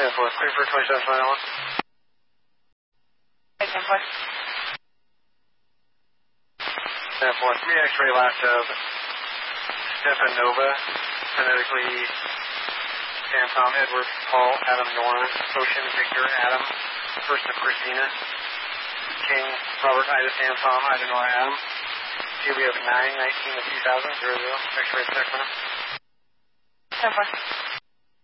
10-4, clear for 27-1. 10-4. 10-4, 3 X-ray last of Stepanova, phonetically Sam Tom, Edward, Paul, Adam, Nora, Ocean, Victor, Adam, first of Christina, King, Robert, Ida, Sam Tom, Ida, Nora, Adam, Julia of 9, 19 of 2000, 00, X-ray Sacramento. 10-4.